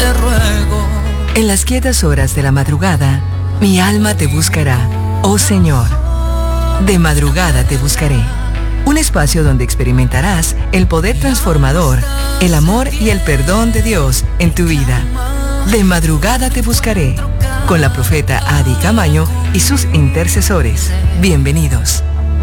te ruego. En las quietas horas de la madrugada, mi alma te buscará, oh Señor. De madrugada te buscaré. Un espacio donde experimentarás el poder transformador, el amor y el perdón de Dios en tu vida. De madrugada te buscaré, con la profeta Adi Camaño y sus intercesores. Bienvenidos.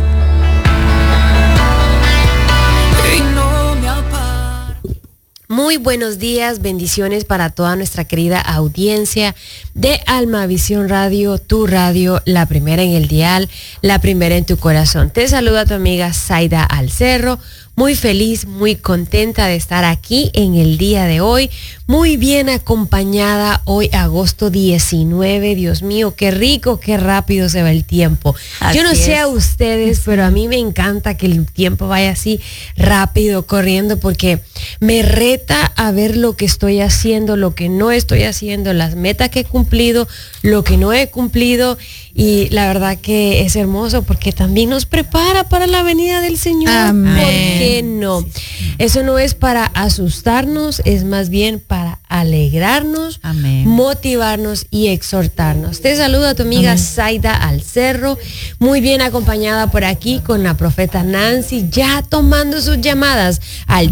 Muy buenos días, bendiciones para toda nuestra querida audiencia de Almavisión Radio, tu radio, la primera en el dial, la primera en tu corazón. Te saluda tu amiga Zaida Alcerro, muy feliz, muy contenta de estar aquí en el día de hoy, muy bien acompañada hoy, agosto 19, Dios mío, qué rico, qué rápido se va el tiempo. Yo no sé a ustedes, pero a mí me encanta que el tiempo vaya así rápido, corriendo, porque me reta a ver lo que estoy haciendo, lo que no estoy haciendo, las metas que he cumplido, lo que no he cumplido, y la verdad que es hermoso porque también nos prepara para la venida del Señor. Amén. ¿Por qué no? Eso no es para asustarnos, es más bien para alegrarnos, amén, motivarnos y exhortarnos. Te saluda tu amiga Zaida Alcerro, muy bien acompañada por aquí con la profeta Nancy, ya tomando sus llamadas al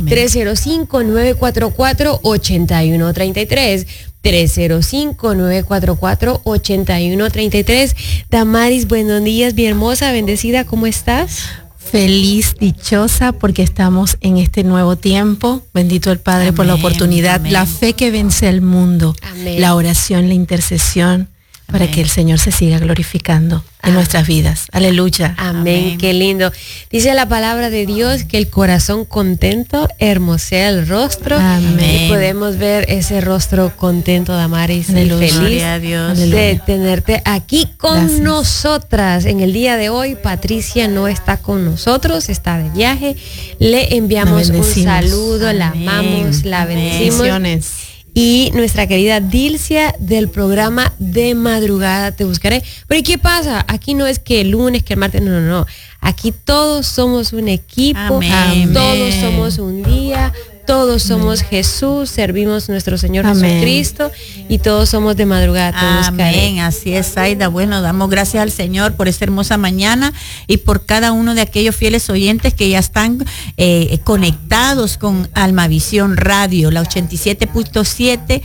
305-944-8133. 305-944-8133. Damaris, buenos días, mi hermosa, bendecida, ¿cómo estás? Feliz, dichosa, porque estamos en este nuevo tiempo. Bendito el Padre, amén, por la oportunidad, amén, la fe que vence el mundo, amén, la oración, la intercesión, para que el Señor se siga glorificando en nuestras vidas. Aleluya. Amén. Amén. Qué lindo. Dice la palabra de Dios que el corazón contento hermosea el rostro. Amén. Y podemos ver ese rostro contento, Damaris, y feliz a Dios de tenerte aquí con nosotras. En el día de hoy, Patricia no está con nosotros, está de viaje. Le enviamos un saludo, amén, la amamos, la bendecimos. Y nuestra querida Dilcia del programa De Madrugada Te Buscaré. Pero ¿y qué pasa? Aquí no es que el lunes, que el martes, no. Aquí todos somos un equipo, amén, todos somos un día, todos somos Jesús, servimos a nuestro Señor, amén, Jesucristo, y todos somos De Madrugada Te Buscaré. Amén, así es, Zaida. Bueno, damos gracias al Señor por esta hermosa mañana y por cada uno de aquellos fieles oyentes que ya están conectados con Almavisión Radio, la 87.7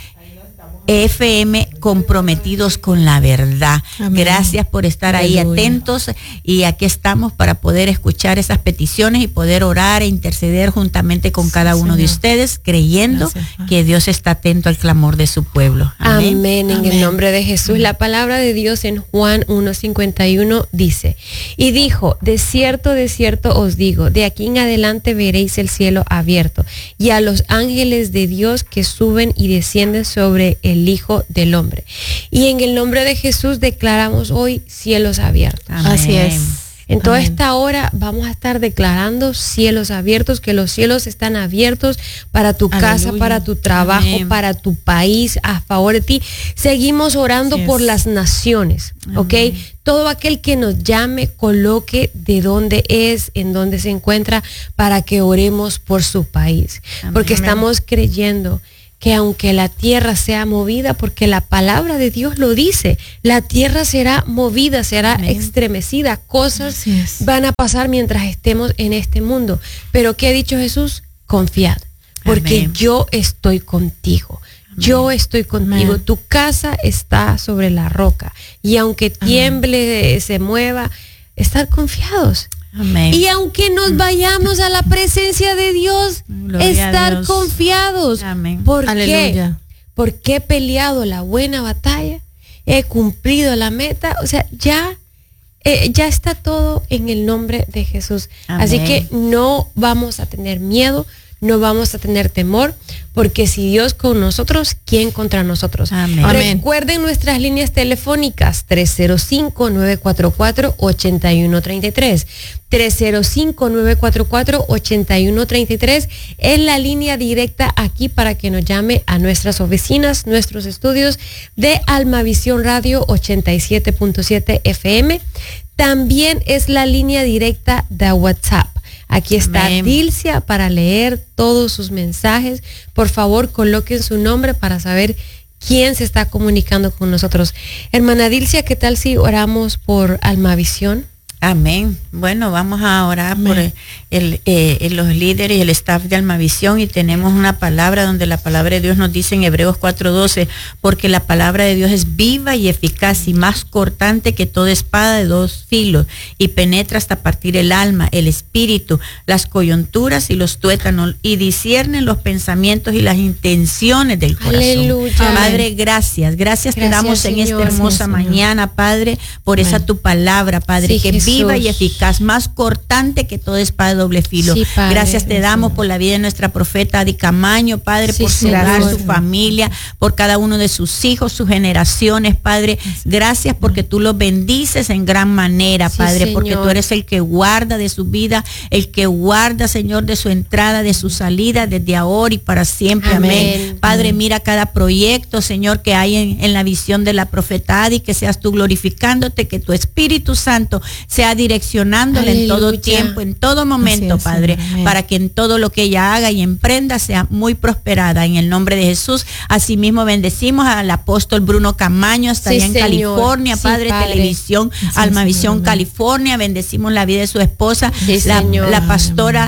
FM, comprometidos con la verdad. Amén. Gracias por estar ahí, aleluya, atentos, y aquí estamos para poder escuchar esas peticiones y poder orar e interceder juntamente con cada uno de ustedes, creyendo que Dios está atento al clamor de su pueblo. Amén. Amén. En el nombre de Jesús. La palabra de Dios en Juan 1:51 dice: y dijo, de cierto os digo, de aquí en adelante veréis el cielo abierto y a los ángeles de Dios que suben y descienden sobre el Hijo del Hombre. Y en el nombre de Jesús declaramos hoy cielos abiertos. Amén. Así es. En toda esta hora vamos a estar declarando cielos abiertos, que los cielos están abiertos para tu casa, para tu trabajo, amén, para tu país, a favor de ti. Seguimos orando por las naciones, ¿ok? Todo aquel que nos llame, coloque de dónde es, en dónde se encuentra, para que oremos por su país. Amén. Porque estamos creyendo que aunque la tierra sea movida, porque la palabra de Dios lo dice, la tierra será movida, será, amén, estremecida, cosas van a pasar mientras estemos en este mundo. Pero ¿qué ha dicho Jesús? Confiad, porque amén, yo estoy contigo. Amén. Yo estoy contigo, amén, tu casa está sobre la roca, y aunque tiemble, amén, se mueva, estad confiados. Amén. Y aunque nos vayamos a la presencia de Dios, gloria estar confiados. Amén. ¿Por qué? Porque he peleado la buena batalla, he cumplido la meta, o sea, ya está todo en el nombre de Jesús. Amén. Así que no vamos a tener miedo, no vamos a tener temor, porque si Dios con nosotros, ¿quién contra nosotros? Amén. Recuerden nuestras líneas telefónicas 305-944-8133. 305-944-8133 es la línea directa aquí para que nos llame a nuestras oficinas, nuestros estudios de Almavisión Radio 87.7 FM. También es la línea directa de WhatsApp. Aquí está Amén. Dilcia para leer todos sus mensajes. Por favor, coloquen su nombre para saber quién se está comunicando con nosotros. Hermana Dilcia, ¿qué tal si oramos por Almavisión? Amén. Bueno, vamos a orar Amén. por los líderes y el staff de Almavisión, y tenemos una palabra donde la palabra de Dios nos dice en Hebreos 4:12, porque la palabra de Dios es viva y eficaz y más cortante que toda espada de 2 filos y penetra hasta partir el alma, el espíritu, las coyunturas y los tuétanos, y discierne los pensamientos y las intenciones del corazón. Aleluya. Padre, gracias te damos en esta Señor. hermosa Gracias, Señor. mañana, Padre, por esa tu palabra, Padre, Sí, que Jesús. viva y eficaz, más cortante que toda espada de doble filo. Sí, Padre. Gracias te damos por la vida de nuestra profeta Adi Camaño, Padre, Sí, por su Señor. hogar, su familia, por cada uno de sus hijos, sus generaciones, Padre. Gracias porque tú los bendices en gran manera, Sí, Padre, porque Señor. tú eres el que guarda de su vida, el que guarda, Señor, de su entrada, de su salida, desde ahora y para siempre. Amén. Amén. Padre, mira cada proyecto, Señor, que hay en la visión de la profeta Adi, que seas tú glorificándote, que tu Espíritu Santo sea direccionándola en todo Aleluya. tiempo, en todo momento, Así es, Padre, Señor. Amén. para que en todo lo que ella haga y emprenda sea muy prosperada en el nombre de Jesús. Asimismo bendecimos al apóstol Bruno Camaño hasta Sí, allá en Señor. California, Sí, Padre, Padre. Televisión, Sí, Almavisión, Señor. California. Bendecimos la vida de su esposa, Sí, Señor. la pastora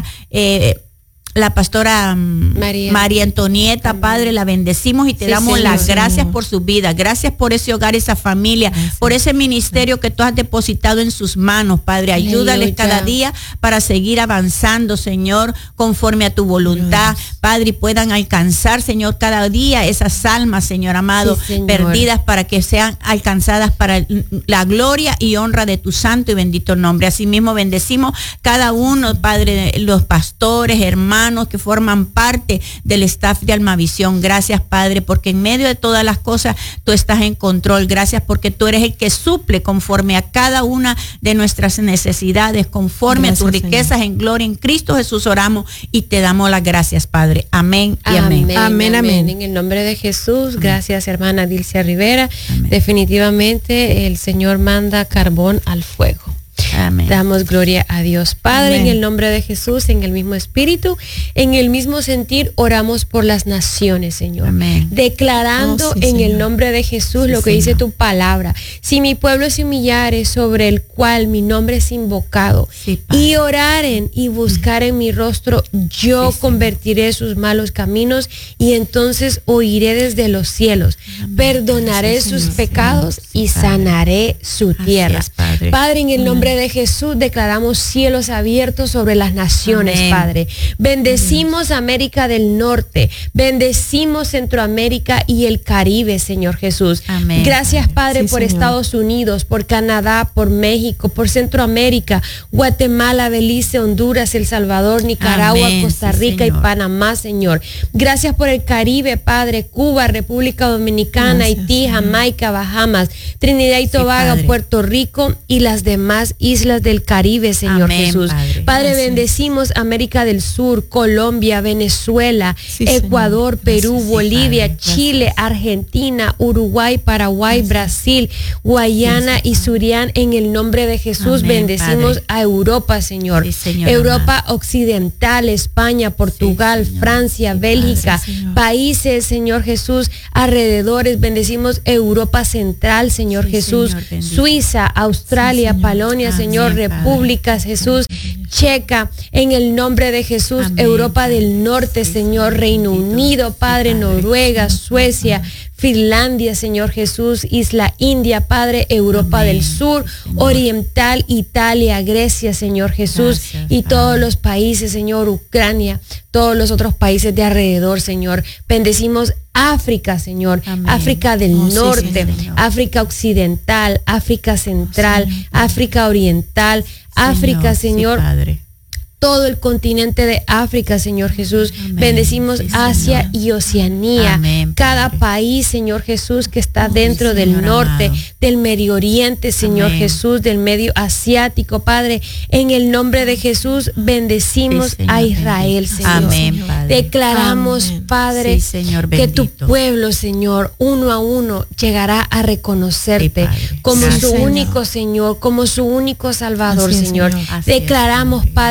María Antonieta, Padre, la bendecimos y te Sí, damos Señor. las gracias Señor. por su vida. Gracias por ese hogar, esa familia, Gracias. por ese ministerio que tú has depositado en sus manos, Padre. Ayúdales Aleluya. cada día para seguir avanzando, Señor, conforme a tu voluntad, Padre, y puedan alcanzar, Señor, cada día esas almas, Señor amado, Sí, Señor. perdidas, para que sean alcanzadas para la gloria y honra de tu santo y bendito nombre. Asimismo, bendecimos cada uno, Padre, los pastores, hermanos que forman parte del staff de Almavisión. Gracias, Padre, porque en medio de todas las cosas tú estás en control. Gracias porque tú eres el que suple conforme a cada una de nuestras necesidades, conforme Gracias, a tus riquezas en gloria. En Cristo Jesús oramos y te damos las gracias, Padre. Amén y amén. Amén, amén. En el nombre de Jesús, gracias hermana Dilcia Rivera. Amén. Definitivamente el Señor manda carbón al fuego. Amén. Damos gloria a Dios. Padre, Amén. en el nombre de Jesús, en el mismo espíritu, en el mismo sentir, oramos por las naciones, Señor. Amén. Declarando Oh, sí, en el Señor. nombre de Jesús Sí, lo que dice Señor. tu palabra. Si mi pueblo se humillare, sobre el cual mi nombre es invocado, Sí, Padre. y oraren y buscaren mi rostro, yo Sí, convertiré sus malos caminos y entonces oiré desde los cielos. Perdonaré Gracias, sus Señor. pecados Sí, y Padre. sanaré su Así tierra. es, Padre. Padre, en el nombre de Jesús declaramos cielos abiertos sobre las naciones, Amén. Padre. Bendecimos América del Norte, bendecimos Centroamérica y el Caribe, Señor Jesús. Amén, Gracias, Padre, Sí, por Señor. Estados Unidos, por Canadá, por México, por Centroamérica, Guatemala, Belice, Honduras, El Salvador, Nicaragua, Amén, Costa sí, Rica y Señor. Panamá, Señor. Gracias por el Caribe, Padre, Cuba, República Dominicana, Gracias, Haití, Señor. Jamaica, Bahamas, Trinidad y Sí, Tobago, Padre. Puerto Rico y las demás islas del Caribe, Señor Amén, Jesús. Padre. Padre, Gracias. bendecimos América del Sur, Colombia, Venezuela, Sí, Ecuador, Señor. Perú, Gracias, sí, Bolivia, Padre. Chile, Argentina, Uruguay, Paraguay, Brasil, Guayana y Surinam. En el nombre de Jesús Amén, bendecimos Padre. a Europa, Señor. Sí, Señor Europa Occidental, España, Portugal, Señor. Francia, Sí, Bélgica, Padre, Señor. países, Señor Jesús, alrededores. Bendecimos Europa Central, Señor Sí, Jesús, Señor, bendito. Suiza, Australia, Sí, Señor. Polonia, Amén, Señor, Padre. repúblicas, Jesús, Checa, en el nombre de Jesús, Amén, Europa Padre. del Norte, Sí, Señor, Señor, Reino bendito. Unido, Sí, Padre, Padre. Noruega, Suecia, Finlandia, Señor Jesús, Isla India, Padre, Europa Amén, del Sur, Señor. Oriental, Italia, Grecia, Señor Jesús, Gracias, y todos Padre. los países, Señor, Ucrania, todos los otros países de alrededor, Señor. Bendecimos África, Señor, Amén. África del Oh, sí, Norte, Señor. África Occidental, África Central, Señor. África Oriental, África, sí, Señor, Padre. todo el continente de África, Señor Jesús. Amén. Bendecimos Sí, Asia Señor. y Oceanía. Amén, Cada Padre. país, Señor Jesús, que está Oh, dentro sí, del Señor norte, amado. del Medio Oriente, Señor Amén. Jesús, del medio asiático, Padre. En el nombre de Jesús, bendecimos Sí, Señor, a Israel, bendito. Señor. Amén, Padre. Declaramos, Amén. Padre, Sí, Señor, que tu bendito. pueblo, Señor, uno a uno llegará a reconocerte Sí, Padre. como Gracias, su Señor. único Señor, como su único Salvador, Así es, Señor. Señor. Así es, Declaramos, Padre. Padre, Gracias. que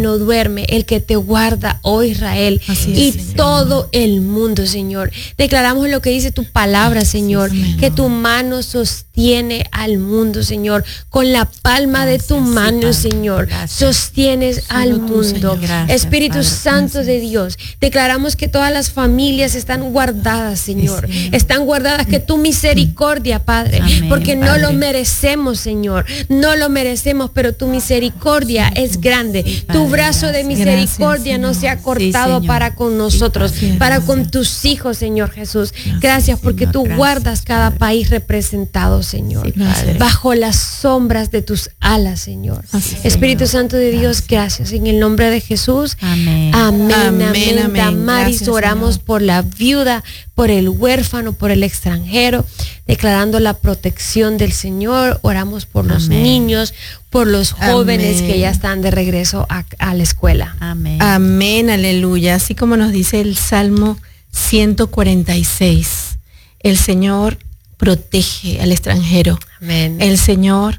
no duerme, el que te guarda, oh Israel, y todo el mundo, Señor. Declaramos lo que dice tu palabra, Señor, que tu mano sostiene al mundo, Señor. Con la palma de tu mano, Señor, sostienes al mundo. Espíritu Santo de Dios, declaramos que todas las familias están guardadas, Señor. Están guardadas, que tu misericordia, Padre, porque no lo merecemos, Señor. No lo merecemos, pero tu misericordia es grande. Tu brazo de misericordia no se ha cortado para con nosotros, para con tus hijos, Señor Jesús. Gracias porque tú guardas cada país representado, Señor, bajo las sombras de tus alas, Señor. Espíritu Santo de Dios, gracias. En el nombre de Jesús. Amén. Damaris, oramos por la viuda, por el huérfano, por el extranjero, declarando la protección del Señor. Oramos por los niños, por los jóvenes que ya están de regreso a la escuela. Amén, aleluya. Así como nos dice el Salmo 146, el Señor protege al extranjero. Amén. El Señor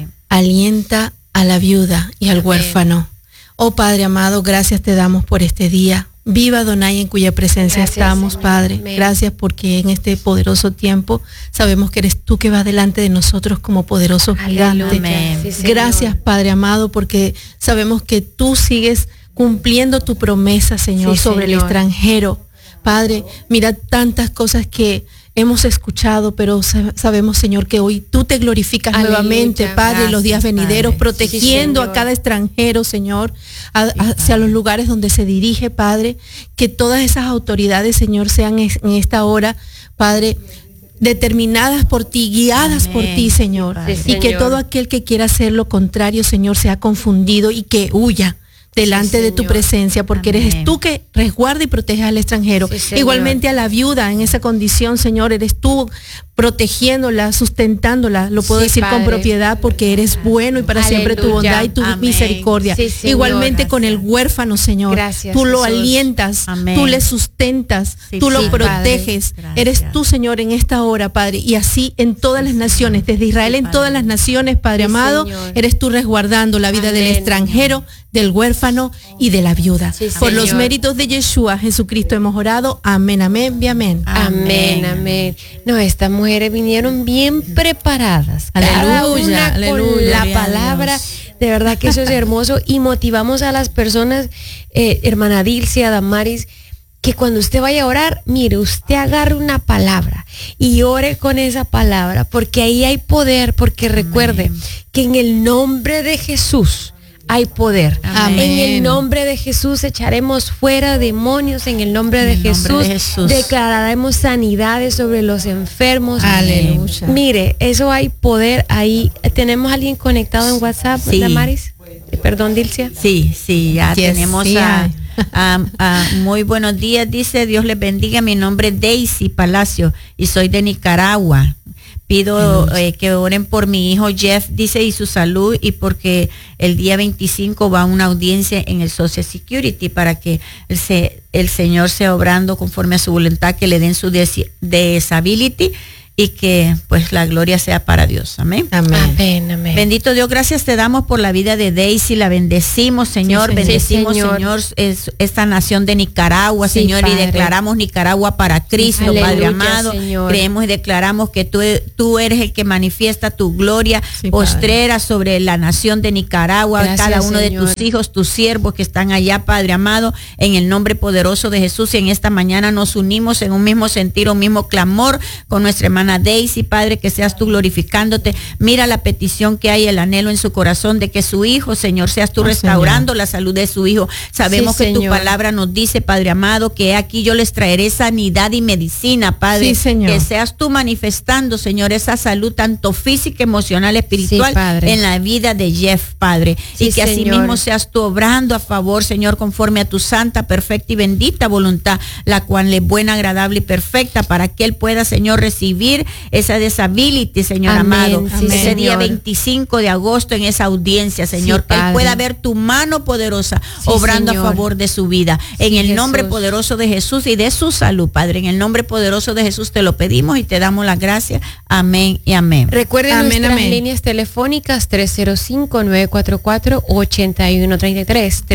alienta a la viuda y al huérfano. Oh Padre amado, gracias te damos por este día. Viva Adonai, en cuya presencia estamos, Señor. Padre. Amén. Gracias porque en este poderoso tiempo sabemos que eres tú que vas delante de nosotros como poderoso gigante. Sí, gracias, Padre amado, porque sabemos que tú sigues cumpliendo tu promesa, Señor, sobre el extranjero. Padre, mira tantas cosas que hemos escuchado, pero sabemos, Señor, que hoy tú te glorificas nuevamente, Padre, gracias, los días venideros, Padre, protegiendo a cada extranjero, Señor, hacia los lugares donde se dirige, Padre, que todas esas autoridades, Señor, sean en esta hora, Padre, determinadas por ti, guiadas por ti, Señor, y que todo aquel que quiera hacer lo contrario, Señor, sea confundido y que huya delante de tu presencia, porque eres tú que resguarda y protege al extranjero. Igualmente a la viuda en esa condición, Señor, eres tú protegiéndola, sustentándola, lo puedo decir con propiedad, porque eres bueno y para siempre tu bondad y tu misericordia. Igualmente con el huérfano, Señor, tú lo alientas, tú le sustentas, tú lo proteges. Eres tú, Señor, en esta hora, Padre, y así en todas las naciones, desde Israel en todas las naciones, Padre amado, eres tú resguardando la vida del extranjero, del huérfano y de la viuda. Por los méritos de Yeshua, Jesucristo, hemos orado. Amén, amén y amén. Amén, amén. No, estas mujeres vinieron bien preparadas. Aleluya, aleluya. Con la palabra. De verdad que eso es hermoso. Y motivamos a las personas, hermana Dilcia, Damaris, que cuando usted vaya a orar, mire, usted agarre una palabra y ore con esa palabra, porque ahí hay poder, porque recuerde que en el nombre de Jesús hay poder. Amén. En el nombre de Jesús echaremos fuera demonios. En el nombre de Jesús declararemos sanidades sobre los enfermos. Aleluya. Mire, eso hay poder ahí. ¿Tenemos a alguien conectado en WhatsApp, Damaris? Perdón, Dilcia. Sí, ya tenemos muy buenos días, dice, Dios les bendiga. Mi nombre es Daisy Palacio y soy de Nicaragua. Pido que oren por mi hijo Jeff, dice, y su salud, y porque el día 25 va a una audiencia en el Social Security para que el Señor sea obrando conforme a su voluntad, que le den su disability y que pues la gloria sea para Dios. Amén. Amén. Amén. Bendito Dios, gracias te damos por la vida de Daisy, la bendecimos, Señor, bendecimos, Señor, esta nación de Nicaragua, Señor, Padre. Y declaramos Nicaragua para Cristo, aleluya, Padre amado, Señor. Creemos y declaramos que tú eres el que manifiesta tu gloria postrera sobre la nación de Nicaragua, gracias, cada uno, Señor, de tus hijos, tus siervos que están allá, Padre amado, en el nombre poderoso de Jesús. Y en esta mañana nos unimos en un mismo sentir, un mismo clamor con nuestra hermana Daisy, Padre, que seas tú glorificándote. Mira la petición que hay, el anhelo en su corazón de que su hijo, Señor, seas tú restaurando, Señor, la salud de su hijo. Sabemos que Señor, tu palabra nos dice, Padre amado, que aquí yo les traeré sanidad y medicina, Padre. Que seas tú manifestando, Señor, esa salud tanto física, emocional, espiritual, en la vida de Jeff, Padre. Y que asimismo seas tú obrando a favor, Señor, conforme a tu santa, perfecta y bendita voluntad, la cual es buena, agradable y perfecta, para que él pueda, Señor, recibir recibir esa disability, Señor amado. Ese día 25 de agosto en esa audiencia, Señor, que Él pueda ver tu mano poderosa obrando a favor de su vida. En el nombre poderoso de Jesús y de su salud, Padre. En el nombre poderoso de Jesús te lo pedimos y te damos las gracias. Amén y amén. Recuerden nuestras líneas telefónicas 305-944-8133.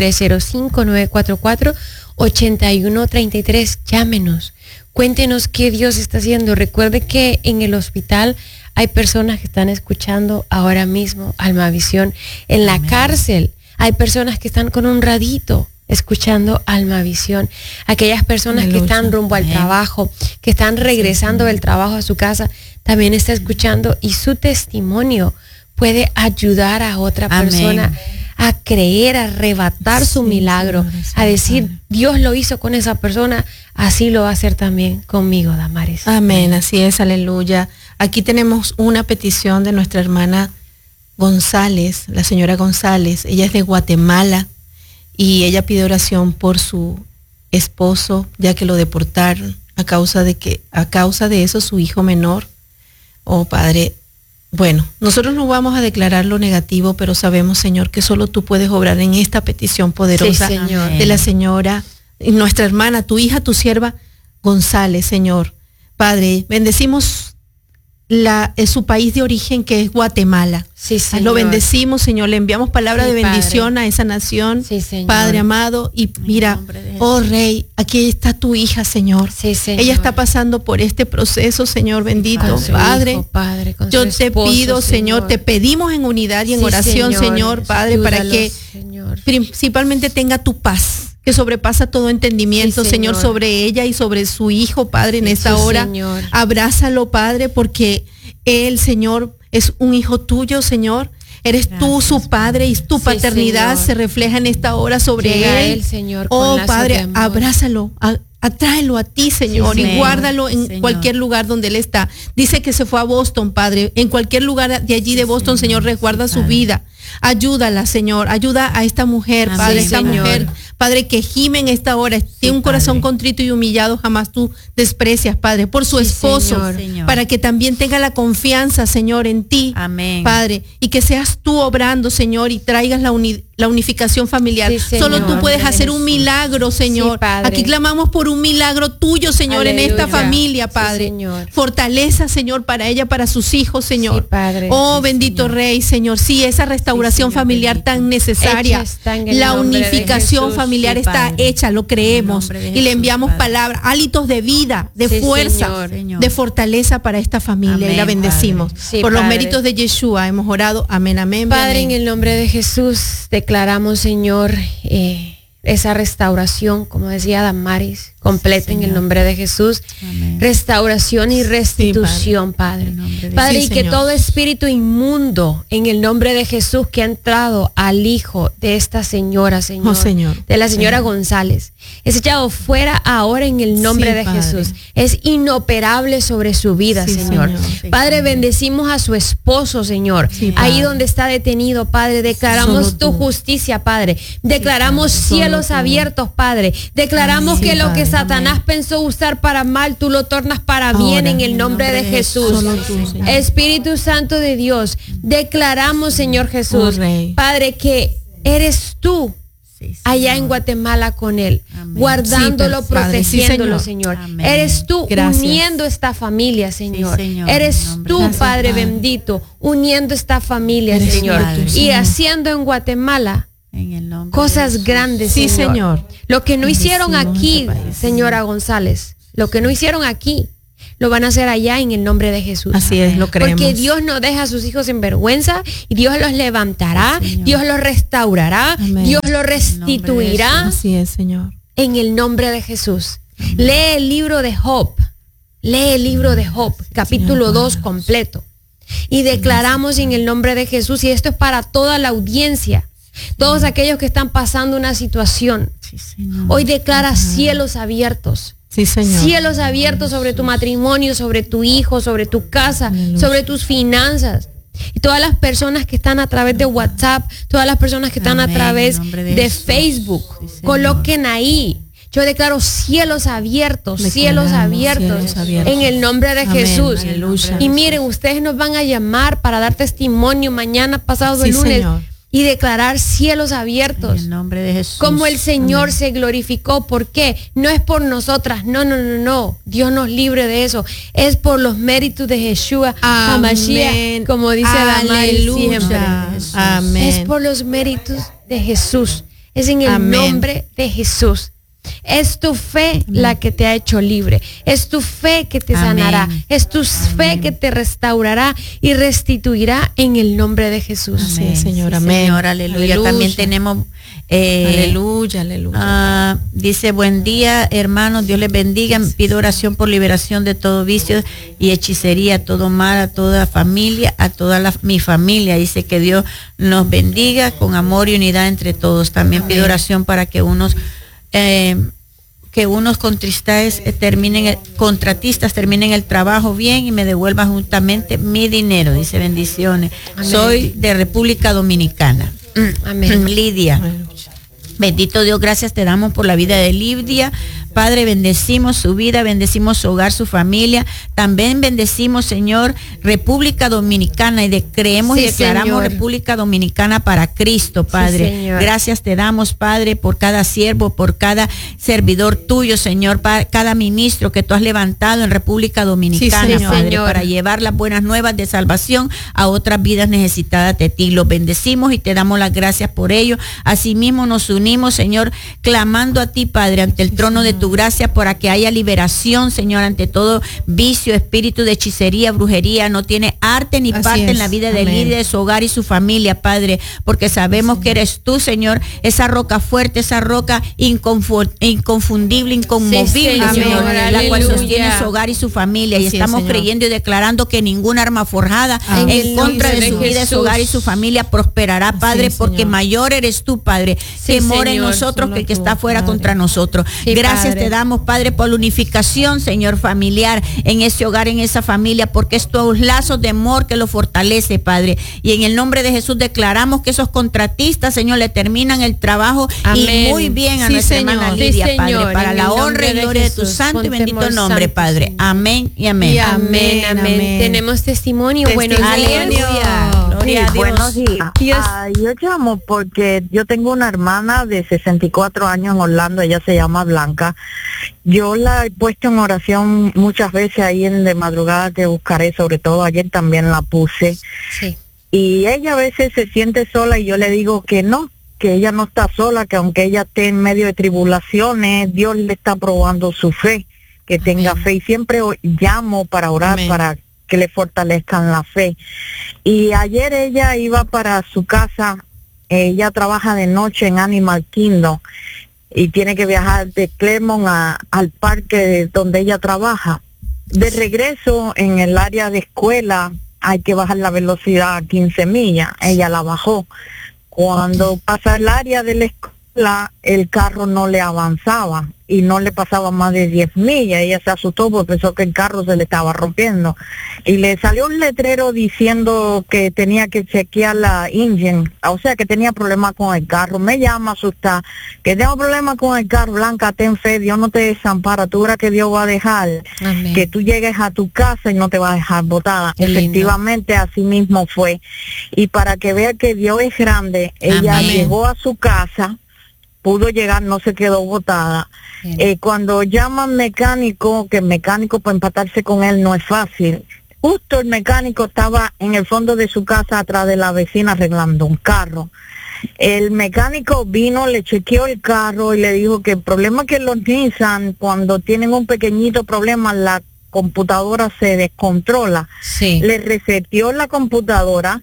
305-944-8133. Llámenos. Cuéntenos qué Dios está haciendo. Recuerde que en el hospital hay personas que están escuchando ahora mismo Almavisión. En la cárcel hay personas que están con un radito escuchando Almavisión. Aquellas personas que están rumbo al trabajo, que están regresando del trabajo a su casa, también está escuchando, y su testimonio puede ayudar a otra persona a creer, a arrebatar su milagro, a decir, Dios lo hizo con esa persona, así lo va a hacer también conmigo, Damaris. Amén, así es, aleluya. Aquí tenemos una petición de nuestra hermana González, la señora González. Ella es de Guatemala y ella pide oración por su esposo, ya que lo deportaron a causa de eso su hijo menor. Oh, Padre, bueno, nosotros no vamos a declarar lo negativo, pero sabemos, Señor, que solo tú puedes obrar en esta petición poderosa de la señora, nuestra hermana, tu hija, tu sierva González, Señor. Padre, bendecimos su país de origen, que es Guatemala. Sí, Señor. Lo bendecimos, Señor, le enviamos palabra de bendición a esa nación, Padre amado, y mira, oh Rey, aquí está tu hija, Señor. Sí, Señor. Ella está pasando por este proceso, Señor bendito, Padre. Yo te pido, Señor, te pedimos en unidad y en oración, Señor, Padre, para que principalmente tenga tu paz, que sobrepasa todo entendimiento, Señor, sobre ella y sobre su hijo, Padre, en esta hora. Señor. Abrázalo, Padre, porque él, Señor, es un hijo tuyo, Señor. Eres tú su padre y tu paternidad se refleja en esta hora sobre él. Señor, oh, Padre, abrázalo, atráelo a ti, Señor, y guárdalo en cualquier lugar donde él está. Dice que se fue a Boston, Padre. En cualquier lugar de allí de Boston, Señor, resguarda su vida. Ayúdala, Señor. Ayuda a esta mujer, Padre, esta mujer, Padre, que gime en esta hora. Tiene un corazón contrito y humillado, jamás tú desprecias, Padre, por su esposo, Señor. para que también tenga la confianza, Señor, en ti, Padre, y que seas tú obrando, Señor, y traigas la unificación familiar. Solo tú puedes hacer un milagro, Señor. Aquí clamamos por un milagro tuyo, Señor, en esta familia, Padre. Fortaleza, Señor, para ella, para sus hijos, Señor. Oh, bendito Rey, Señor. Sí, esa restauración familiar tan necesaria. La unificación familiar está hecha, lo creemos. Y le enviamos palabras, hálitos de vida, de fuerza, de fortaleza para esta familia. Y la bendecimos. Por los méritos de Yeshua hemos orado. Amén, amén. Padre, amén. en el nombre de Jesús, declaramos, Señor, esa restauración, como decía Damaris, completa en el nombre de Jesús. Amén. Restauración y restitución, Padre. Padre, y que todo espíritu inmundo, en el nombre de Jesús, que ha entrado al hijo de esta señora, Señor, de la señora González, es echado fuera ahora en el nombre de Jesús. Es inoperable sobre su vida, Señor. Padre, bendecimos a su esposo, Señor. Ahí donde está detenido, Padre, declaramos tu justicia, Padre. Declaramos cielos abiertos, Padre. Declaramos que lo que Satanás pensó usar para mal, tú lo tornas para bien en el nombre de Jesús. Espíritu Santo de Dios, declaramos, Señor Jesús, Padre, que eres tú allá en Guatemala con él, guardándolo, protegiéndolo, Señor. Eres tú uniendo esta familia, Señor. Eres tú, Padre bendito, uniendo esta familia, Señor, y haciendo en Guatemala cosas grandes, Señor. Lo que no hicieron aquí, señora González, lo que no hicieron aquí, lo van a hacer allá en el nombre de Jesús. Así es, lo creemos. Porque Dios no deja a sus hijos en vergüenza, y Dios los levantará, Dios los restaurará, Dios los restituirá. Así es, Señor. En el nombre de Jesús. Lee el libro de Job. Lee el libro de Job, capítulo 2 completo. Y declaramos en el nombre de Jesús, y esto es para toda la audiencia, todos aquellos que están pasando una situación. Hoy declara cielos abiertos. Cielos abiertos sobre tu matrimonio, sobre tu hijo, sobre tu casa, sobre tus finanzas. Y todas las personas que están a través de WhatsApp, todas las personas que están a través de Facebook, coloquen ahí. Yo declaro cielos abiertos en el nombre de Jesús. Aleluya. Y miren, ustedes nos van a llamar para dar testimonio mañana, pasado el lunes. Señor. Y declarar cielos abiertos. En el nombre de Jesús. Como el Señor se glorificó. ¿Por qué? No es por nosotras. No. Dios nos libre de eso. Es por los méritos de Yeshua HaMashiach, como dice Damaris siempre. Amén. Es por los méritos de Jesús. Es en el nombre de Jesús. Es tu fe la que te ha hecho libre. Es tu fe que te sanará. Es tu fe que te restaurará y restituirá en el nombre de Jesús. Amén, Señor. Amén. Señor, aleluya. También tenemos aleluya. Dice, buen día, hermanos, Dios les bendiga. Pido oración por liberación de todo vicio y hechicería, todo mal, a toda familia, a toda mi familia. Dice que Dios nos bendiga con amor y unidad entre todos. También pido oración para que unos contratistas terminen el trabajo bien y me devuelvan justamente mi dinero. Dice, bendiciones. Amén. Soy de República Dominicana. Amén. Lidia. Amén. Bendito Dios, gracias te damos por la vida de Lidia. Padre, bendecimos su vida, bendecimos su hogar, su familia. También bendecimos, Señor, República Dominicana y creemos y declaramos, Señor, República Dominicana para Cristo, Padre. Sí, gracias te damos, Padre, por cada siervo, por cada servidor tuyo, Señor, cada ministro que tú has levantado en República Dominicana, sí, Padre, Señor, para llevar las buenas nuevas de salvación a otras vidas necesitadas de ti. Los bendecimos y te damos las gracias por ello. Asimismo nos unimos, Señor, clamando a ti, Padre, ante el trono de tu gracia para que haya liberación, Señor, ante todo vicio, espíritu de hechicería, brujería. No tiene arte ni parte en la vida de Lidia, de su hogar y su familia, Padre, porque sabemos que eres tú, Señor, esa roca fuerte, esa roca inconfundible, inconmovible, Señor, la cual sostiene su hogar y su familia. Y estamos creyendo y declarando que ninguna arma forjada en contra de su vida, su hogar y su familia prosperará, Padre, porque mayor eres tú, Padre, que mora en nosotros que el que está fuera contra nosotros. Gracias te damos, Padre, por la unificación, Señor, familiar en ese hogar, en esa familia, porque es tus lazos de amor que lo fortalece, Padre. Y en el nombre de Jesús declaramos que esos contratistas, Señor, le terminan el trabajo. Amén. Y muy bien a nuestra hermana Lidia, Padre, para la honra y gloria de tu santo y bendito nombre, Padre. Amén y amén. Amén. Tenemos testimonio. Buenos días. Gloria a Dios. Buenos días. Yo llamo porque yo tengo una hermana de 64 años en Orlando, ella se llama Blanca. Yo la he puesto en oración muchas veces ahí en De Madrugada Te Buscaré, sobre todo ayer también la puse. Sí. Y ella a veces se siente sola y yo le digo que no, que ella no está sola, que aunque ella esté en medio de tribulaciones, Dios le está probando su fe, que tenga fe. Y siempre llamo para orar, para que le fortalezcan la fe. Y ayer ella iba para su casa, ella trabaja de noche en Animal Kingdom y tiene que viajar de Clermont al parque donde ella trabaja. De regreso en el área de escuela hay que bajar la velocidad a 15 millas, ella la bajó. Cuando pasa el área de la escuela, el carro no le avanzaba y no le pasaba más de 10 millas. Ella se asustó porque pensó que el carro se le estaba rompiendo. Y le salió un letrero diciendo que tenía que chequear la engine, o sea que tenía problemas con el carro. Me llama asustada, que tengo problemas con el carro. Blanca, ten fe, Dios no te desampara. Tú verás que Dios va a dejar que tú llegues a tu casa y no te va a dejar botada. Efectivamente, así mismo fue. Y para que vea que Dios es grande, ella llegó a su casa, pudo llegar, no se quedó botada. Cuando llaman mecánico, que el mecánico para empatarse con él no es fácil. Justo el mecánico estaba en el fondo de su casa atrás de la vecina arreglando un carro. El mecánico vino, le chequeó el carro y le dijo que el problema es que los Nissan, cuando tienen un pequeñito problema, la computadora se descontrola. Le reseteó la computadora,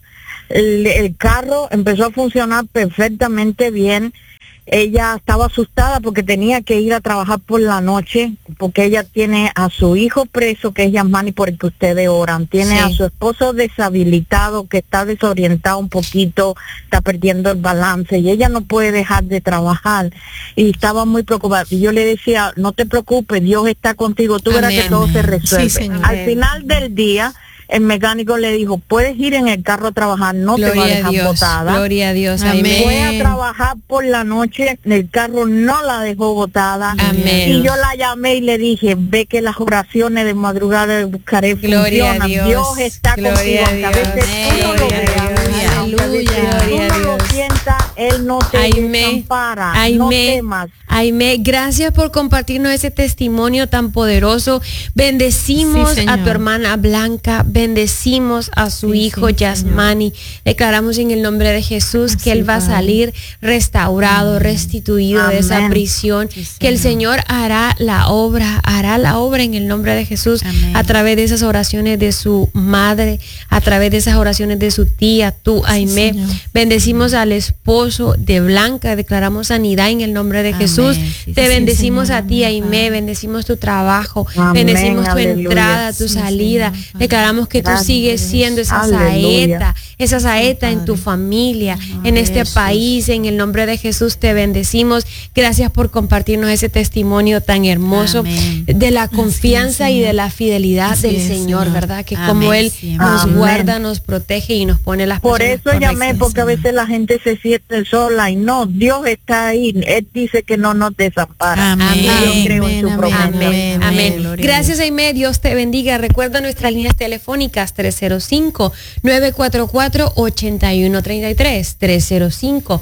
el carro empezó a funcionar perfectamente bien. Ella estaba asustada porque tenía que ir a trabajar por la noche, porque ella tiene a su hijo preso, que es Yasmani, por el que ustedes oran, tiene a su esposo deshabilitado, que está desorientado un poquito, está perdiendo el balance, y ella no puede dejar de trabajar, y estaba muy preocupada. Y yo le decía, no te preocupes, Dios está contigo, tú verás que todo se resuelve. Al final del día, el mecánico le dijo, puedes ir en el carro a trabajar, no te va a dejar botada. Gloria a Dios, amén. Fue a trabajar por la noche, el carro no la dejó botada. Amén. Y yo la llamé y le dije, ve que las oraciones de madrugada buscaré funcionan. Dios está contigo. A veces tú no lo veas, lo sienta, Él no te desampara. No temas. Aime, gracias por compartirnos ese testimonio tan poderoso. Bendecimos a tu hermana Blanca, bendecimos a su hijo Yasmani. Declaramos en el nombre de Jesús que él va a salir restaurado, restituido de esa prisión, que el Señor hará la obra en el nombre de Jesús, a través de esas oraciones de su madre, a través de esas oraciones de su tía, tú, Aime. Bendecimos al esposo de Blanca, declaramos sanidad en el nombre de Jesús. Te bendecimos a ti, Aime, bendecimos tu trabajo, bendecimos tu entrada, tu salida. Declaramos que tú sigues siendo esa saeta en tu familia, en este país, en el nombre de Jesús te bendecimos. Gracias por compartirnos ese testimonio tan hermoso de la confianza y de la fidelidad del Señor, ¿verdad? Que como Él nos guarda, nos protege y nos pone las personas correctas. Por eso llamé, porque a veces la gente se siente sola y no, Dios está ahí. Él dice que no nos desampara. Yo creo en su promesa. Amén. Gracias, Aime. Dios te bendiga. Recuerda nuestras líneas telefónicas 305-944-8133,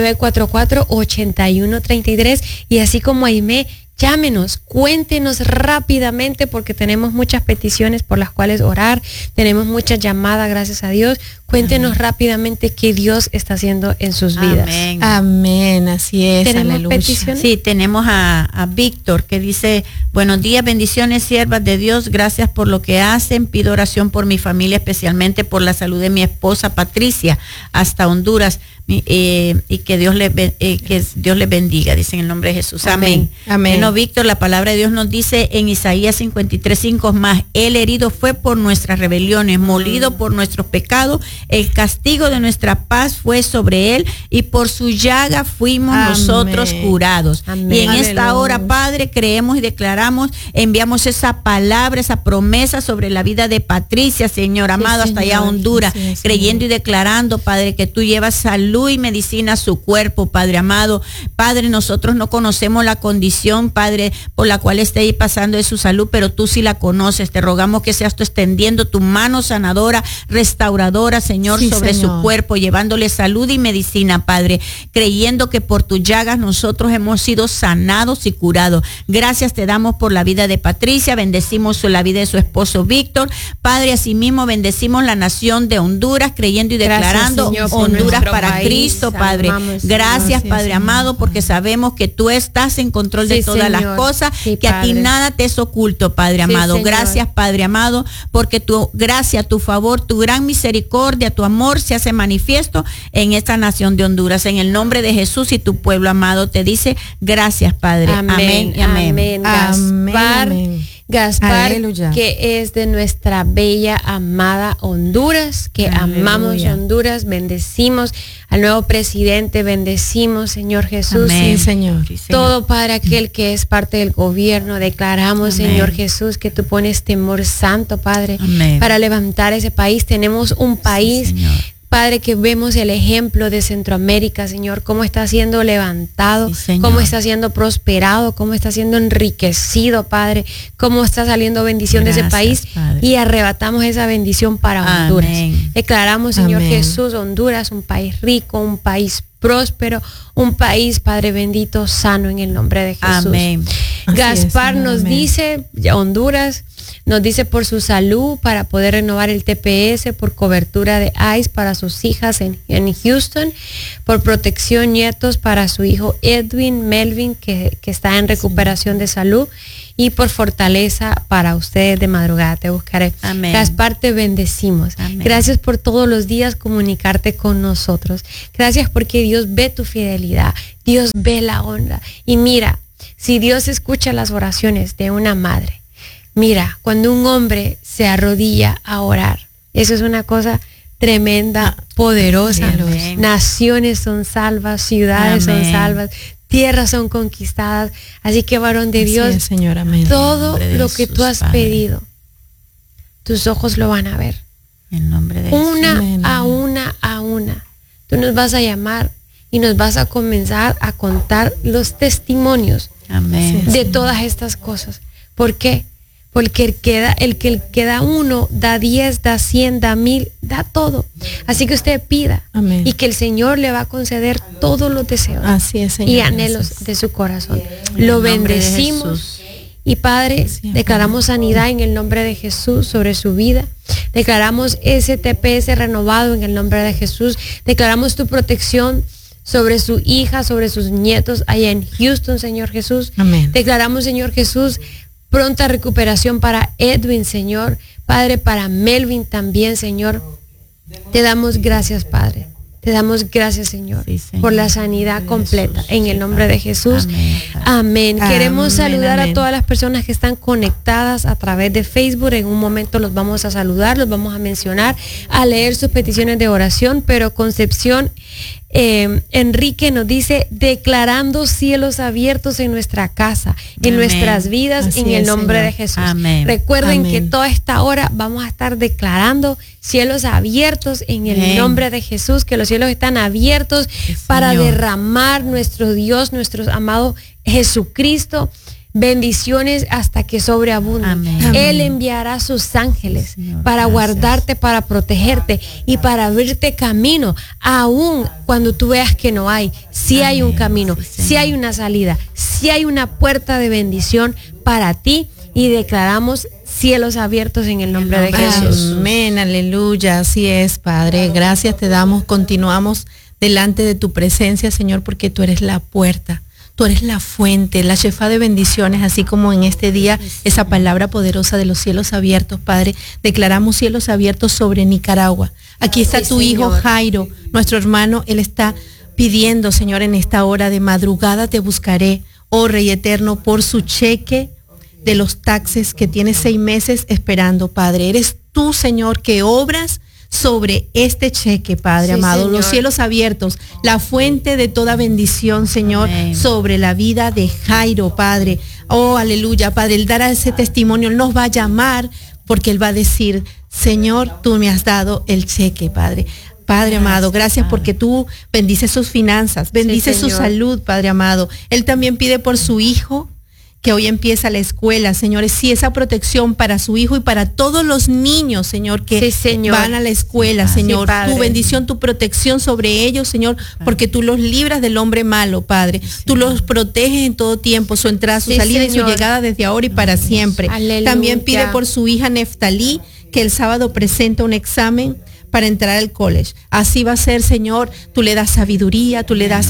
305-944-8133, y así como Aime, llámenos, cuéntenos rápidamente, porque tenemos muchas peticiones por las cuales orar, tenemos muchas llamadas, gracias a Dios. Cuéntenos rápidamente qué Dios está haciendo en sus vidas. Amén, así es. ¿Tenemos peticiones? Sí, tenemos a Víctor que dice, buenos días, bendiciones, siervas de Dios, gracias por lo que hacen, pido oración por mi familia, especialmente por la salud de mi esposa Patricia, hasta Honduras, y que Dios les bendiga, dice en el nombre de Jesús. Amén. Bueno, Víctor, la palabra de Dios nos dice en Isaías 53:5, más él herido fue por nuestras rebeliones, molido por nuestros pecados, el castigo de nuestra paz fue sobre él, y por su llaga fuimos nosotros curados. Y en esta hora, Padre, creemos y declaramos, enviamos esa palabra, esa promesa sobre la vida de Patricia, Señor amado, hasta allá a Honduras, creyendo y declarando, Padre, que tú llevas salud y medicina a su cuerpo, Padre amado. Padre, nosotros no conocemos la condición, Padre, por la cual esté ahí pasando de su salud, pero tú sí la conoces. Te rogamos que seas tú extendiendo tu mano sanadora, restauradora, Señor, sobre su cuerpo, llevándole salud y medicina, Padre, creyendo que por tus llagas nosotros hemos sido sanados y curados. Gracias te damos por la vida de Patricia, bendecimos la vida de su esposo Víctor, Padre, asimismo bendecimos la nación de Honduras, creyendo y declarando, Señor, Honduras para Cristo, Padre. Gracias, Padre amado, porque sabemos que tú estás en control de todas las cosas, que a ti nada te es oculto, Padre amado. Gracias, Padre amado, porque tu gracia, tu favor, tu gran misericordia, tu amor se hace manifiesto en esta nación de Honduras. En el nombre de Jesús y tu pueblo amado te dice gracias, Padre. Amén y amén. Gaspar, que es de nuestra bella, amada Honduras, que amamos Honduras, bendecimos al nuevo presidente, bendecimos, Señor Jesús. Amén, Señor. Todo para aquel que es parte del gobierno, declaramos, Señor Jesús, que tú pones temor santo, Padre, para levantar ese país. Tenemos un país, Padre, que vemos el ejemplo de Centroamérica, Señor, cómo está siendo levantado, cómo está siendo prosperado, cómo está siendo enriquecido, Padre, cómo está saliendo bendición de ese país, Padre. Y arrebatamos esa bendición para Honduras. Declaramos, Señor Jesús, Honduras, un país rico, un país próspero, un país, Padre bendito, sano en el nombre de Jesús. Amén. Gaspar nos dice, Honduras, nos dice por su salud, para poder renovar el TPS, por cobertura de ICE para sus hijas en Houston, por protección nietos para su hijo Edwin Melvin, que está en recuperación de salud, y por fortaleza para ustedes de madrugada te buscaré. Amén. Gaspar, te bendecimos. Amén. Gracias por todos los días comunicarte con nosotros. Gracias porque Dios ve tu fidelidad, Dios ve la honra. Y mira, si Dios escucha las oraciones de una madre, mira, cuando un hombre se arrodilla a orar, eso es una cosa tremenda, poderosa. Amén. Naciones son salvas, ciudades son salvas, tierras son conquistadas. Así que, varón de Dios, Señor, amén. todo lo que tú has pedido, tus ojos lo van a ver. En nombre de una Jesús. a una. Tú nos vas a llamar y nos vas a comenzar a contar los testimonios de todas estas cosas. ¿Por qué? Porque el que da 1, da 10, da 100, da 1000, da todo. Así que usted pida. Amén. Y que el Señor le va a conceder todos los deseos. Así es, Señor. Y anhelos de su corazón. Lo bendecimos. Y Padre, declaramos sanidad en el nombre de Jesús sobre su vida. Declaramos ese TPS renovado en el nombre de Jesús. Declaramos tu protección sobre su hija, sobre sus nietos allá en Houston, Señor Jesús. Amén. Declaramos, Señor Jesús, pronta recuperación para Edwin, Señor. Padre, para Melvin también, Señor. Te damos gracias, Padre. Te damos gracias, Señor, por la sanidad completa. En el nombre de Jesús. Amén. Queremos saludar a todas las personas que están conectadas a través de Facebook. En un momento los vamos a saludar, los vamos a mencionar, a leer sus peticiones de oración. Pero Concepción Enrique nos dice: declarando cielos abiertos en nuestra casa, en nuestras vidas, así en el nombre de Jesús. Amén. Recuerden que toda esta hora vamos a estar declarando cielos abiertos en el nombre de Jesús, que los cielos están abiertos para derramar nuestro Dios, nuestro amado Jesucristo, bendiciones hasta que sobreabunden. Él enviará sus ángeles, Señor, para guardarte, para protegerte y para abrirte camino, aun cuando tú veas que no hay. Sí hay un camino, sí hay una salida, sí hay una puerta de bendición para ti, y declaramos cielos abiertos en el nombre de Jesús. Amén, aleluya, así es, Padre. Gracias te damos, continuamos delante de tu presencia, Señor, porque tú eres la puerta. Tú eres la fuente, la Shefá de bendiciones, así como en este día esa palabra poderosa de los cielos abiertos, Padre. Declaramos cielos abiertos sobre Nicaragua. Aquí está tu hijo Jairo, nuestro hermano. Él está pidiendo, Señor, en esta hora de madrugada te buscaré, oh Rey eterno, por su cheque de los taxes que tiene 6 meses esperando, Padre. Eres tú, Señor, que obras sobre este cheque, Padre amado, Señor. Los cielos abiertos, la fuente de toda bendición, Señor, sobre la vida de Jairo, Padre. Oh, aleluya, Padre. Él dará ese testimonio, Él nos va a llamar porque Él va a decir: Señor, tú me has dado el cheque, Padre. Padre amado, gracias porque tú bendices sus finanzas, bendices su salud, Padre amado. Él también pide por su hijo, que hoy empieza la escuela, señores, sí, esa protección para su hijo y para todos los niños, Señor, que van a la escuela, Señor, tu bendición, tu protección sobre ellos, Señor, porque tú los libras del hombre malo, Padre, tú los proteges en todo tiempo, su entrada, su salida, Señor, y su llegada desde ahora y para siempre. Aleluya. También pide por su hija Neftalí, que el sábado presenta un examen para entrar al college. Así va a ser, Señor. Tú le das sabiduría, tú le das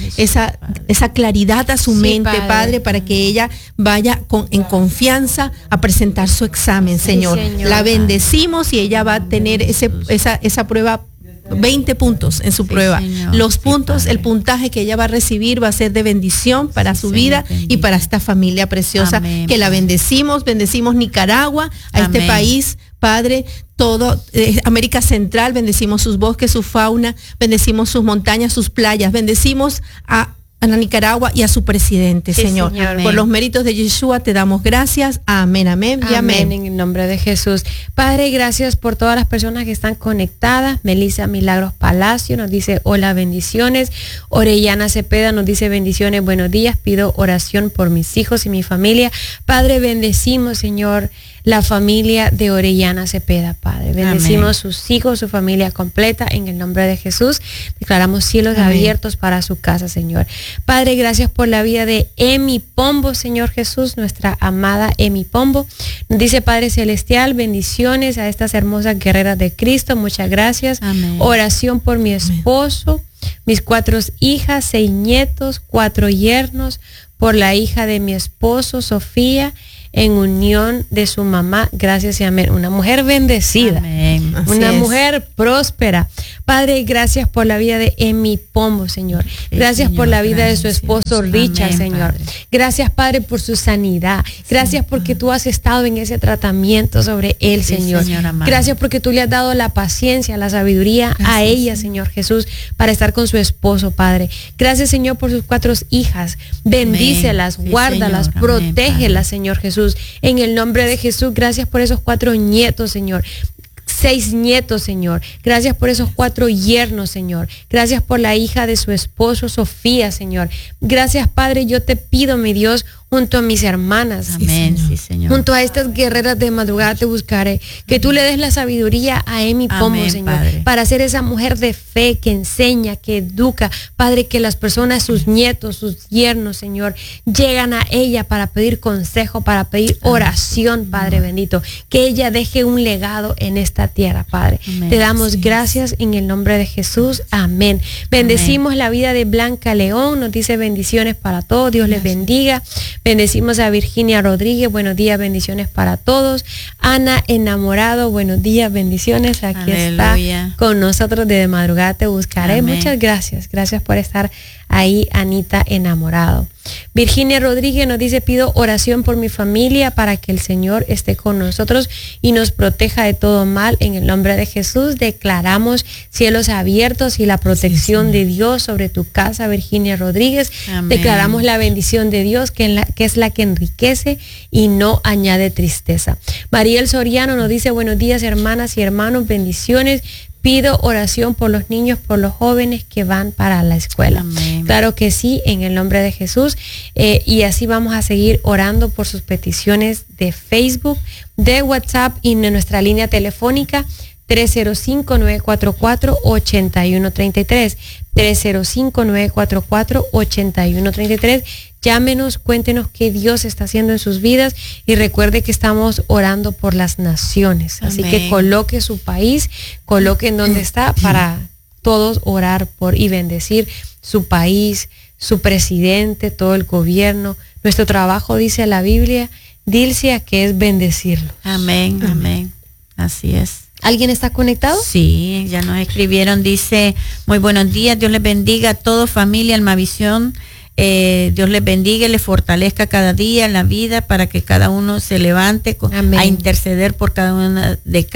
esa claridad a su mente, Padre, para que ella vaya en confianza a presentar su examen, Señor. La bendecimos y ella va a tener esa prueba 20 puntos en su prueba. Señor, los puntos, el puntaje que ella va a recibir va a ser de bendición para su vida y para esta familia preciosa. Que la bendecimos Nicaragua, a este país, Padre, todo América Central, bendecimos sus bosques, su fauna, bendecimos sus montañas, sus playas, bendecimos a Nicaragua y a su presidente, Señor. Por los méritos de Yeshua te damos gracias. Amén, amén y amén. En el nombre de Jesús. Padre, gracias por todas las personas que están conectadas. Melissa Milagros Palacio nos dice: hola, bendiciones. Orellana Cepeda nos dice: bendiciones, buenos días. Pido oración por mis hijos y mi familia. Padre, bendecimos, Señor, la familia de Orellana Cepeda, Padre. Bendecimos sus hijos, su familia completa, en el nombre de Jesús. Declaramos cielos abiertos para su casa, Señor. Padre, gracias por la vida de Emi Pombo, Señor Jesús, nuestra amada Emi Pombo. Nos dice: Padre Celestial, bendiciones a estas hermosas guerreras de Cristo. Muchas gracias. Oración por mi esposo, mis 4 hijas, 6 nietos, 4 yernos, por la hija de mi esposo, Sofía, en unión de su mamá. Gracias y amén. Una mujer bendecida. Amén. Una mujer próspera. Padre, gracias por la vida de Emi Pombo, Señor. Gracias, Señor, por la vida de su esposo Richard, Señor. Padre. Gracias, Padre, por su sanidad. Gracias porque tú has estado en ese tratamiento sobre él, Señor. Gracias porque tú le has dado la paciencia, la sabiduría a ella, Señor Jesús, para estar con su esposo, Padre. Gracias, Señor, por sus 4 hijas. Bendícelas, guárdalas, protégelas, Señor Jesús. Jesús. En el nombre de Jesús, gracias por esos 4 nietos, Señor. 6 nietos, Señor. Gracias por esos 4 yernos, Señor. Gracias por la hija de su esposo, Sofía, Señor. Gracias, Padre. Yo te pido, mi Dios, junto a mis hermanas. Amén, sí, Señor. Junto a estas guerreras de madrugada te buscaré. Que tú le des la sabiduría a Emi Pomo, Señor, Padre, para ser esa mujer de fe que enseña, que educa. Padre, que las personas, sus nietos, sus yernos, Señor, llegan a ella para pedir consejo, para pedir oración, Padre bendito. Que ella deje un legado en esta tierra, Padre. Amén. Te damos gracias en el nombre de Jesús. Amén. Bendecimos la vida de Blanca León. Nos dice bendiciones para todos. Dios les bendiga. Bendecimos a Virginia Rodríguez, buenos días, bendiciones para todos. Ana Enamorado, buenos días, bendiciones. Aquí Aleluya. Está con nosotros de madrugada te buscaré. Amén. Muchas gracias, gracias por estar ahí, Anita Enamorado. Virginia Rodríguez nos dice, pido oración por mi familia para que el Señor esté con nosotros y nos proteja de todo mal. En el nombre de Jesús declaramos cielos abiertos y la protección de Dios sobre tu casa, Virginia Rodríguez. Amén. Declaramos la bendición de Dios que es la que enriquece y no añade tristeza. Mariel Soriano nos dice, buenos días, hermanas y hermanos, bendiciones. Pido oración por los niños, por los jóvenes que van para la escuela. Amén. Claro que sí, en el nombre de Jesús. Y así vamos a seguir orando por sus peticiones de Facebook, de WhatsApp y de nuestra línea telefónica 305-944-8133. 305-944-8133. Llámenos, cuéntenos qué Dios está haciendo en sus vidas y recuerde que estamos orando por las naciones. Amén. Así que coloque su país, coloque en donde está para todos orar por y bendecir su país, su presidente, todo el gobierno. Nuestro trabajo, dice la Biblia, Dilcia, que es bendecirlo. Amén, amén. Así es. ¿Alguien está conectado? Sí, ya nos escribieron, dice, muy buenos días, Dios les bendiga a todos, familia Almavisión. Dios les bendiga y les fortalezca cada día en la vida para que cada uno se levante a interceder por cada uno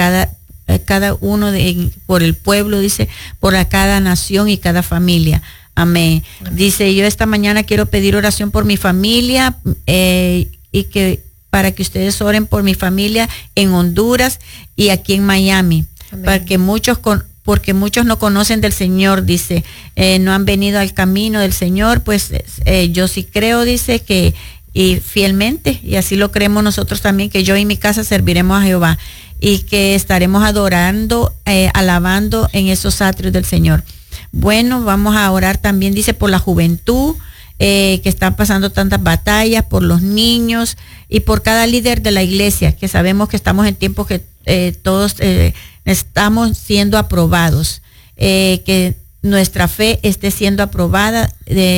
por el pueblo, dice, por cada nación y cada familia. Amén. Dice, yo esta mañana quiero pedir oración por mi familia y que para que ustedes oren por mi familia en Honduras y aquí en Miami. Amén. Porque muchos no conocen del Señor, dice, no han venido al camino del Señor, pues yo sí creo, dice, que y fielmente, y así lo creemos nosotros también, que yo y mi casa serviremos a Jehová y que estaremos adorando, alabando en esos atrios del Señor. Bueno, vamos a orar también, dice, por la juventud, que están pasando tantas batallas, por los niños y por cada líder de la iglesia, que sabemos que estamos en tiempos que todos estamos siendo aprobados, que nuestra fe esté siendo aprobada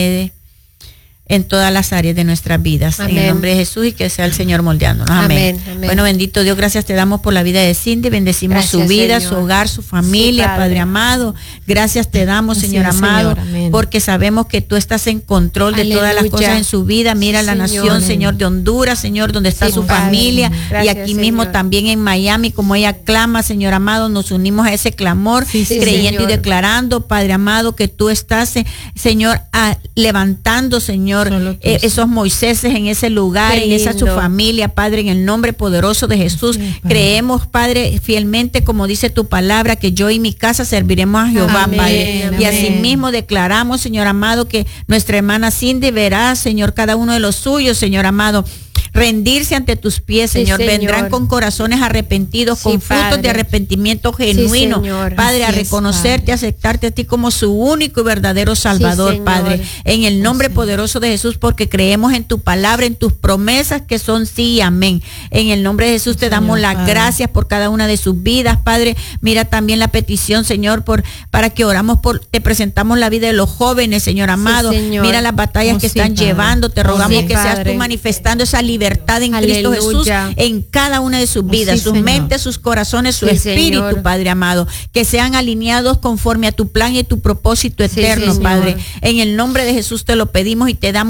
en todas las áreas de nuestras vidas. Amén. En el nombre de Jesús y que sea el Señor moldeándonos. Amén. Amén. Bueno, bendito Dios, gracias te damos por la vida de Cindy, bendecimos gracias, su vida, Señor. Su hogar, su familia, sí, Padre amado. Gracias te damos, Señor amado, porque sabemos que tú estás en control de todas las cosas en su vida. Mira, sí, la nación, Señor, de Honduras, Señor, donde está su familia, gracias, y aquí mismo Señor. También en Miami, como ella clama, Señor amado, nos unimos a ese clamor, creyendo Señor. Y declarando, Padre amado, que tú estás, Señor, levantando, Señor, esos Moiséses en ese lugar, en esa su familia, Padre, en el nombre poderoso de Jesús. Sí, creemos, Padre, fielmente, como dice tu palabra, que yo y mi casa serviremos a Jehová, amén, Padre. Amén. Y asimismo declaramos, Señor amado, que nuestra hermana Cindy verá, Señor, cada uno de los suyos, Señor amado, rendirse ante tus pies, Señor. Sí, Señor. Vendrán con corazones arrepentidos, sí, con frutos Padre. De arrepentimiento genuino, sí, Padre, a reconocerte, a aceptarte a ti como su único y verdadero Salvador, sí, Padre, en el nombre poderoso de Jesús, porque creemos en tu palabra, en tus promesas que son sí y amén. En el nombre de Jesús te damos las gracias por cada una de sus vidas, Padre. Mira también la petición, Señor, para que oramos te presentamos la vida de los jóvenes, Señor amado. Sí, Señor. Mira las batallas que están llevando, te rogamos que seas tú manifestando esa libertad en Cristo Jesús en cada una de sus vidas, sus mentes, sus corazones, su espíritu, Señor. Padre amado, que sean alineados conforme a tu plan y tu propósito eterno, Padre. En el nombre de Jesús te lo pedimos y te damos